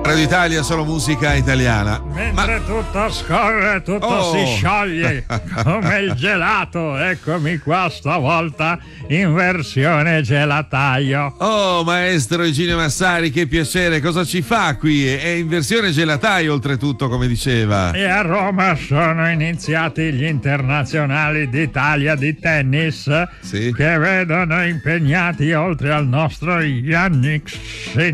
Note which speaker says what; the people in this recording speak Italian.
Speaker 1: Radio Italia, solo musica italiana.
Speaker 2: Mentre tutto scorre, tutto si scioglie come il gelato. Eccomi qua stavolta in versione gelataio.
Speaker 1: Oh, maestro Eugenio Massari, che piacere. Cosa ci fa qui? È in versione gelataio, oltretutto, come diceva.
Speaker 2: E a Roma sono iniziati gli internazionali d'Italia di tennis,
Speaker 1: sì,
Speaker 2: che vedono impegnati, oltre al nostro Yannick